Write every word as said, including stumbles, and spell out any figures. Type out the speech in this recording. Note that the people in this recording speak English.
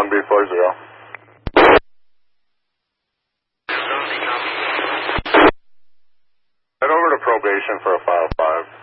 one B four zero. Head over to probation for a file five.